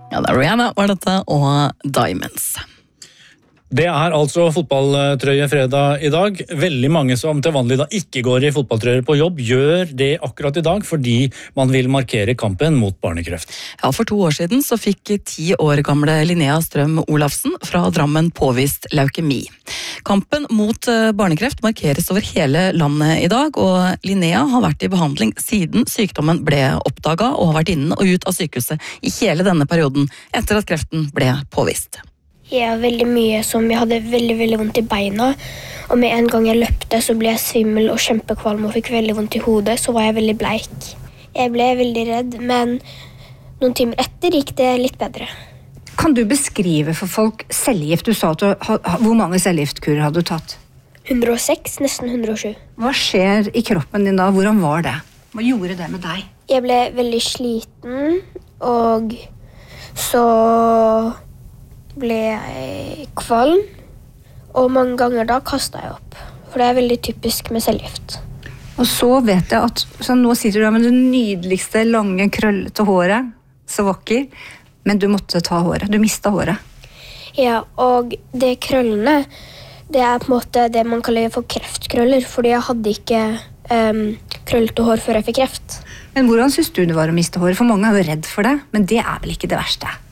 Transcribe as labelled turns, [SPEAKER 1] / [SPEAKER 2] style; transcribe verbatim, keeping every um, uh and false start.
[SPEAKER 1] Ja, det er Rihanna var dette, og Diamonds.
[SPEAKER 2] Det er altså fotballtrøye fredag i dag. Veldig mange som til vanlig da ikke går i fotballtrøyer på jobb, gjør det akkurat i dag fordi man vil markere kampen mot barnekreft.
[SPEAKER 1] Ja, for to år siden så fikk ti år gamle Linnea Strøm Olafsen fra Drammen påvist leukemi. Kampen mot barnekreft markeres over hele landet i dag, og Linnea har vært i behandling siden sykdommen ble oppdaget og har vært inn og ut av sykehuset i hele denne perioden etter at kreften ble påvist.
[SPEAKER 3] Ja, veldig mye som jeg hadde veldig, veldig vondt i beina, og med en gang jeg løpte så ble jeg svimmel og kjempekvalm og fikk veldig vondt i hodet, så var jeg veldig bleik. Jeg ble veldig redd, men noen timer etter gikk det litt bedre.
[SPEAKER 4] Kan du beskrive for folk cellegift? Du sa at du, hvor mange cellegiftkurer hadde du tatt?
[SPEAKER 3] hundre og seks, nesten hundre og sju.
[SPEAKER 4] Hva skjer i kroppen din da? Hvordan var det? Hva gjorde det med deg?
[SPEAKER 3] Jeg ble veldig sliten, og så ble jeg kvalm, og mange ganger da kastet jeg opp. For det er veldig typisk med cellegift.
[SPEAKER 4] Og så vet jeg at så nå sitter du med det nydeligste, lange, krøllete håret, så vakker, men du måtte ta håret, du mistet håret.
[SPEAKER 3] Ja, og det krøllene, det er på en måte det man kaller for kreftkrøller, fordi jeg hadde ikke um, krøllete hår før jeg fikk kreft.
[SPEAKER 4] Men hvordan synes du det var å miste håret? For mange er jo redd for det, men det er vel ikke det verste?